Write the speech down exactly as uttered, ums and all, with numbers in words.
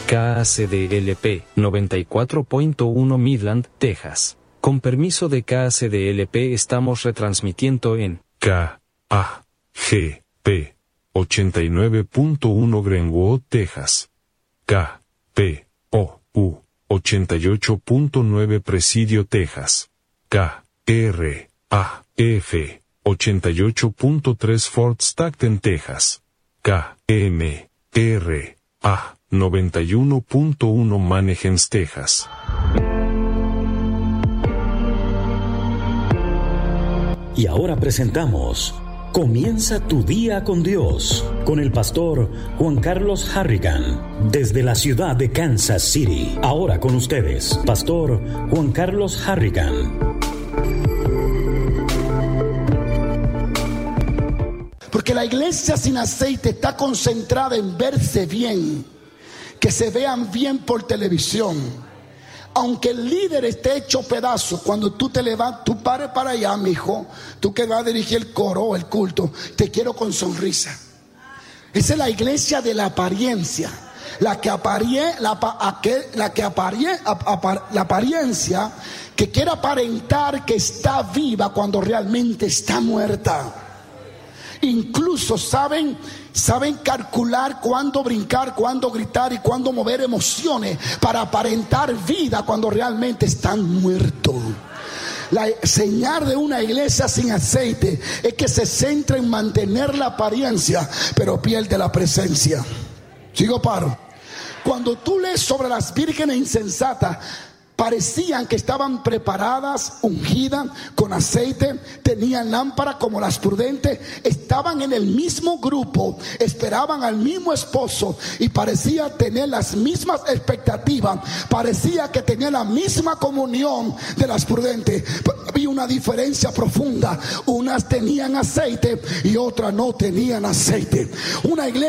K A C D L P noventa y cuatro punto uno Midland, Texas. Con permiso de K A C D L P estamos retransmitiendo en K A G P ochenta y nueve punto uno Greenwood, Texas. K P O U ochenta y ocho punto nueve Presidio, Texas. K R A F ochenta y ocho punto tres Fort Stockton, Texas. K M R A noventa y uno punto uno Manahems, Texas. Y ahora presentamos Comienza tu día con Dios, con el pastor Juan Carlos Harrigan, desde la ciudad de Kansas City. Ahora con ustedes, pastor Juan Carlos Harrigan. Porque la iglesia sin aceite está concentrada en verse bien, que se vean bien por televisión. Aunque el líder esté hecho pedazos, cuando tú te levantas, tú pares para allá, mijo, tú que vas a dirigir el coro, el culto, te quiero con sonrisa. Esa es la iglesia de la apariencia. La que aparie, la, la que aparie, apar, la apariencia que quiere aparentar que está viva cuando realmente está muerta. Incluso saben, saben calcular cuándo brincar, cuándo gritar y cuándo mover emociones para aparentar vida cuando realmente están muertos. La señal de una iglesia sin aceite es que se centra en mantener la apariencia, pero pierde la presencia. Sigo paro. Cuando tú lees sobre las vírgenes insensatas, parecían que estaban preparadas, ungidas con aceite, tenían lámpara como las prudentes, estaban en el mismo grupo, esperaban al mismo esposo y parecía tener las mismas expectativas, parecía que tenían la misma comunión de las prudentes. Pero había una diferencia profunda: unas tenían aceite y otras no tenían aceite. Una iglesia